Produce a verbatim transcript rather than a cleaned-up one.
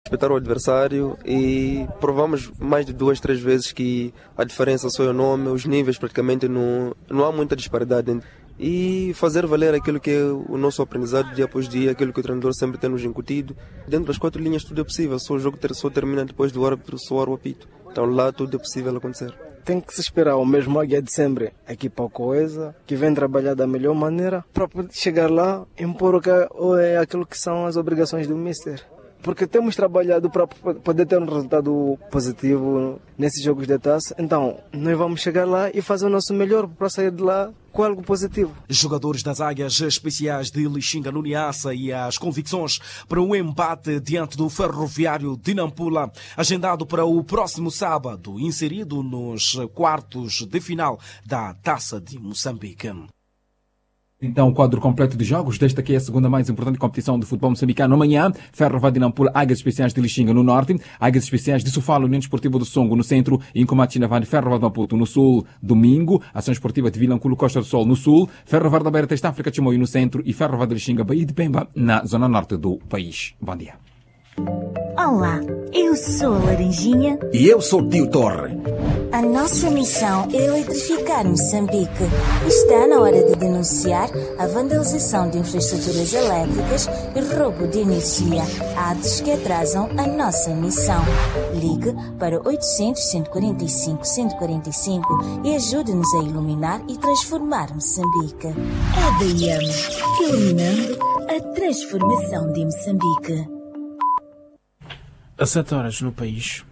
Respeitar o adversário e provamos mais de duas, três vezes que a diferença só é o nome, os níveis praticamente não, não há muita disparidade. E fazer valer aquilo que é o nosso aprendizado dia após dia, aquilo que o treinador sempre tem nos incutido. Dentro das quatro linhas tudo é possível, só o jogo só termina depois do árbitro soar o apito. Então lá tudo é possível acontecer. Tem que se esperar o mesmo Águia de sempre, a equipa coesa, que vem trabalhar da melhor maneira para poder chegar lá e impor aquilo que são as obrigações do míster. Porque temos trabalhado para poder ter um resultado positivo nesses jogos de taça, então nós vamos chegar lá e fazer o nosso melhor para sair de lá com algo positivo. Jogadores das Águias Especiais de Lixinga no Niassa e as convicções para um empate diante do Ferroviário de Nampula, agendado para o próximo sábado, inserido nos quartos de final da Taça de Moçambique. Então, o quadro completo de jogos. Desta aqui é a segunda mais importante competição de futebol moçambicano. Amanhã, Ferroviário de Nampula, Águias Especiais de Lixinga no norte, Águias Especiais de Sofala, União Desportiva do Songo no centro, Incomatinavane, Ferroviário de Maputo no sul. Domingo, Ação Esportiva de Vilanculo, Costa do Sol no sul, Ferroviário da Beira, Teste África, Chimoio no centro e Ferroviário de Lixinga, Bahia de Pemba, na zona norte do país. Bom dia. Olá, eu sou a Laranjinha. E eu sou o Tio Torre. A nossa missão é eletrificar Moçambique. Está na hora de denunciar a vandalização de infraestruturas elétricas e roubo de energia, atos que atrasam a nossa missão. Ligue para oitocentos, cento e quarenta e cinco, cento e quarenta e cinco e ajude-nos a iluminar e transformar Moçambique. É D M, iluminando a transformação de Moçambique. Às sete horas no país.